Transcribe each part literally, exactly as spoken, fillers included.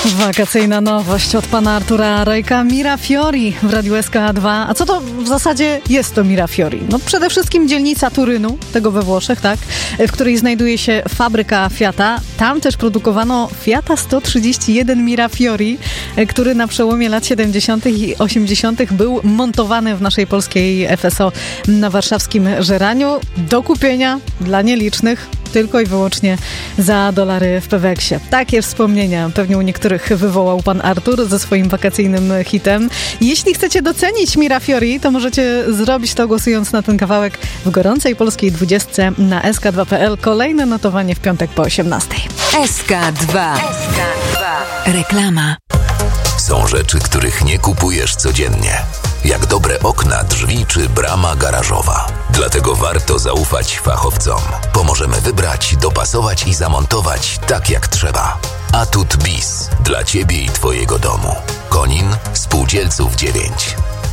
Wakacyjna nowość od pana Artura Rejka, Mirafiori w Radiu S K dwa. A co to w zasadzie jest to Mirafiori? No przede wszystkim dzielnica Turynu, tego we Włoszech, tak, w której znajduje się fabryka Fiata. Tam też produkowano Fiata sto trzydzieści jeden Mirafiori, który na przełomie lat siedemdziesiątych i osiemdziesiątych był montowany w naszej polskiej F S O na warszawskim Żeraniu. Do kupienia dla nielicznych, tylko i wyłącznie za dolary w Peweksie. Takie wspomnienia pewnie u niektórych wywołał pan Artur ze swoim wakacyjnym hitem. Jeśli chcecie docenić Mirafiori, to możecie zrobić to głosując na ten kawałek w gorącej polskiej dwudziestce na S K dwa kropka P L. Kolejne notowanie w piątek po osiemnastej. S K dwa. S K dwa. Reklama. Są rzeczy, których nie kupujesz codziennie. Jak dobre okna, drzwi czy brama garażowa. Dlatego warto zaufać fachowcom. Pomożemy wybrać, dopasować i zamontować tak jak trzeba. Atut Bis. Dla Ciebie i Twojego domu. Konin, Spółdzielców dziewięć.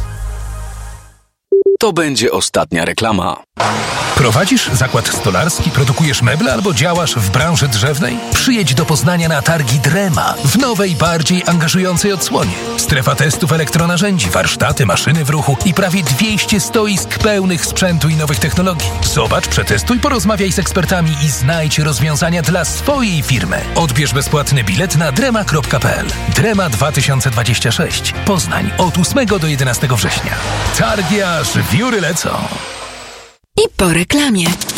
To będzie ostatnia reklama. Prowadzisz zakład stolarski, produkujesz meble albo działasz w branży drzewnej? Przyjedź do Poznania na targi Drema w nowej, bardziej angażującej odsłonie. Strefa testów elektronarzędzi, warsztaty, maszyny w ruchu i prawie dwieście stoisk pełnych sprzętu i nowych technologii. Zobacz, przetestuj, porozmawiaj z ekspertami i znajdź rozwiązania dla swojej firmy. Odbierz bezpłatny bilet na drema kropka p l. Drema dwa tysiące dwadzieścia sześć. Poznań od ósmego do jedenastego września. Targi aż wióry lecą. I po reklamie.